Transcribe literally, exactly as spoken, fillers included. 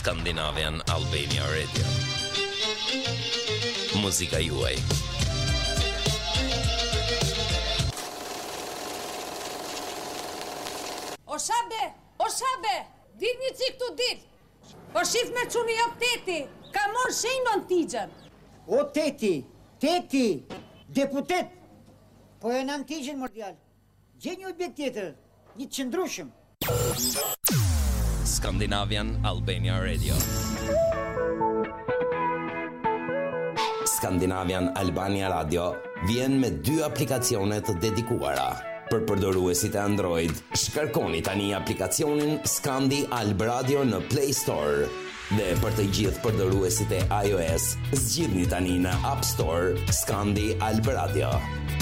Scandinavian Albania Radio. Muzika juaj. O shabe, o shabe, dil një cik të dil. Po shif me quni jo teti, ka mor shenjën tigjen. O teti, teti, deputet, po e në tigjen mordjal. Gje një objekt tjetër, një të qëndrushëm. Scandinavian Albania Radio. Scandinavian Albania Radio vjen me dy aplikacione të dedikuara. Për përdoruesit e Android, shkarkoni tani aplikacionin Scandi Alb Radio në Play Store. Dhe për të gjithë përdoruesit e iOS, zgjidhni tani në App Store Scandi Alb Radio.